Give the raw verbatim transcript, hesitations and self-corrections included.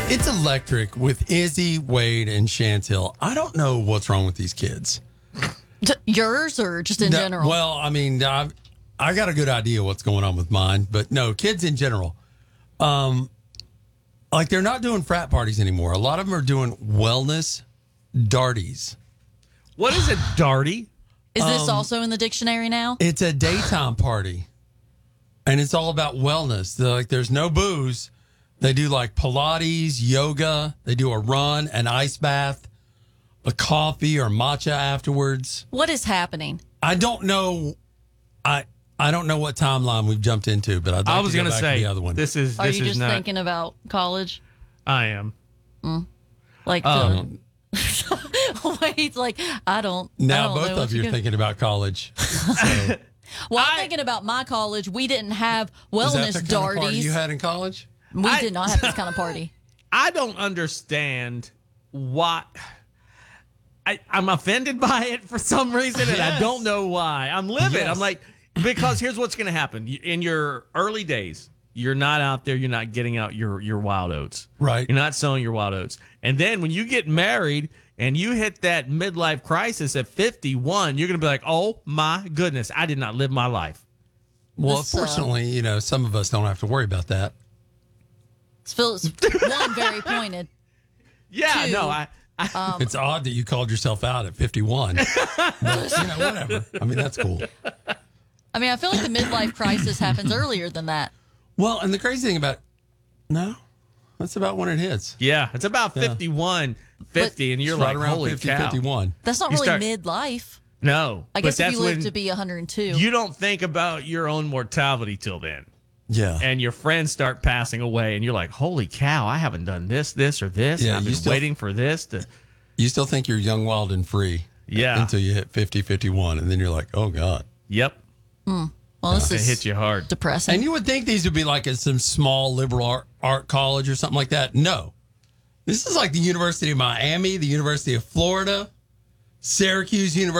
It's electric with Izzy, Wade, and Chantel. I don't know what's wrong with these kids. D- yours or just in No, general? Well, I mean, I, I got a good idea what's going on with mine, but no, kids in general. Um, like they're not doing frat parties anymore. A lot of them are doing wellness darties. What is it, Darty? Is this um, also in the dictionary now? It's a daytime party, and it's all about wellness. They're like, there's no booze. They do like Pilates, yoga. They do a run, an ice bath, a coffee or matcha afterwards. What is happening? I don't know. I I don't know what timeline we've jumped into, but I'd like I was to go going to back say to the other one. this is Are this you is just not. thinking about college? I am. Like, Um, the, wait, like, I don't. I now don't both know what of you are gonna- thinking about college. So, Well, I'm I- thinking about my college. We didn't have is that wellness the kind of party darties. you had in college? we I- did not have this kind of party. I don't understand why. I, I'm offended by it for some reason, and I Yes. don't know why. I'm livid. Yes. I'm like, because here's what's going to happen. You- In your early days, you're not out there. You're not getting out your, your wild oats. Right. You're not sowing your wild oats. And then when you get married and you hit that midlife crisis at fifty-one, you're going to be like, oh, my goodness, I did not live my life. Well, This, uh, fortunately, you know, some of us don't have to worry about that. It's Phil's one very pointed. Yeah, Two. no, I, I Um, It's odd that you called yourself out at fifty-one. But, you know, whatever. I mean, that's cool. I mean, I feel like the midlife crisis happens earlier than that. Well, and the crazy thing about no, that's about when it hits. yeah, it's about Yeah. fifty-one, fifty, and you're It's right like, around holy fifty, cow. fifty-one. That's not You really start- midlife. No. I but guess if that's you live when to be one hundred two. you don't think about your own mortality till then. Yeah. And your friends start passing away, and you're like, holy cow, I haven't done this, this, or this. Yeah, and I've you been still- waiting for this to. You still think you're young, wild, and free. Yeah. Until you hit fifty, fifty-one. And then you're like, oh, God. Yep. Well, this It is hits you hard. depressing. And you would think these would be like at some small liberal art, art college or something like that. No. This is like the University of Miami, the University of Florida, Syracuse University.